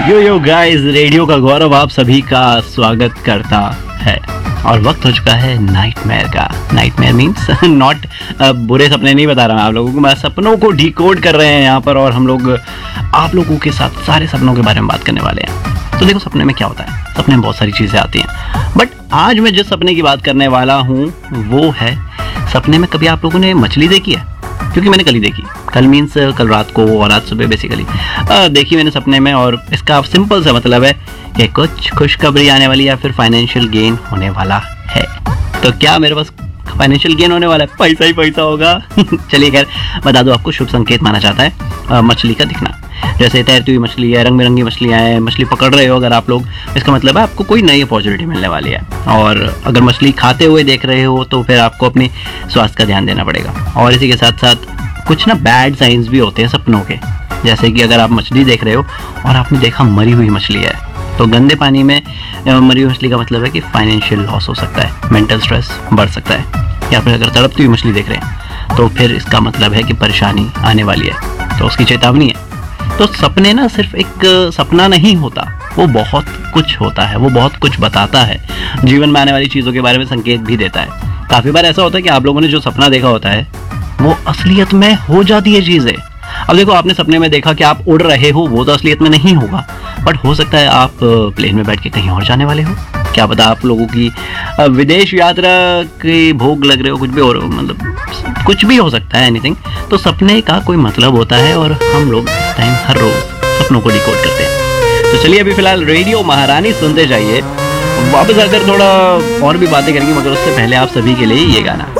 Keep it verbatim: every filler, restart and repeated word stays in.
यो yo guys, radio का गौरव आप सभी का स्वागत करता है और वक्त हो चुका है नाइटमेयर का। नाइटमेयर मीन्स नॉट बुरे सपने नहीं बता रहा मैं आप लोगों को, मैं सपनों को डिकोड कर रहे हैं यहाँ पर और हम लोग आप लोगों के साथ सारे सपनों के बारे में बात करने वाले हैं। तो देखो सपने में क्या होता है, सपने में बहुत सारी चीज़ें आती हैं, बट आज मैं जिस सपने की बात करने वाला हूँ वो है, सपने में कभी आप लोगों ने मछली देखी है? क्योंकि मैंने कल ही देखी, कल मीन्स कल रात को और आज सुबह बेसिकली देखी मैंने सपने में। और इसका सिंपल सा मतलब है कि कुछ खुशखबरी आने वाली या फिर फाइनेंशियल गेन होने वाला है। तो क्या मेरे पास फाइनेंशियल गेन होने वाला है? पैसा ही पैसा होगा। चलिए खैर बता दो, आपको शुभ संकेत माना जाता है आ, मछली का दिखना। जैसे तैरती हुई मछली है, रंग बिरंगी मछलियाँ हैं, मछली पकड़ रहे हो अगर आप लोग, इसका मतलब है आपको कोई नई अपॉर्चुनिटी मिलने वाली है। और अगर मछली खाते हुए देख रहे हो तो फिर आपको अपनी स्वास्थ्य का ध्यान देना पड़ेगा। और इसी के साथ साथ कुछ ना बैड साइंस भी होते हैं सपनों के, जैसे कि अगर आप मछली देख रहे हो और आपने देखा मरी हुई मछली है, तो गंदे पानी में मरी हुई मछली का मतलब है कि फाइनेंशियल लॉस हो सकता है, मेंटल स्ट्रेस बढ़ सकता है। या फिर अगर तड़पती हुई मछली देख रहे हैं तो फिर इसका मतलब है कि परेशानी आने वाली है, तो उसकी चेतावनी है। तो सपने ना सिर्फ एक सपना नहीं होता, वो बहुत कुछ होता है, वो बहुत कुछ बताता है, जीवन में आने वाली चीज़ों के बारे में संकेत भी देता है। काफ़ी बार ऐसा होता है कि आप लोगों ने जो सपना देखा होता है वो असलियत में हो जाती है चीज़ें। अब देखो, आपने सपने में देखा कि आप उड़ रहे हो, वो तो असलियत में नहीं होगा, बट हो सकता है आप प्लेन में बैठ के कहीं और जाने वाले हो। क्या पता आप लोगों की विदेश यात्रा की भोग लग रहे हो, कुछ भी हो, मतलब कुछ भी हो सकता है, एनीथिंग। तो सपने का कोई मतलब होता है और हम लोग टाइम हर रोज सपनों को डिकोड करते हैं। तो चलिए अभी फिलहाल रेडियो महारानी सुनते जाइए, वापस आकर थोड़ा और भी बातें करेंगे, मगर उससे पहले आप सभी के लिए ये गाना।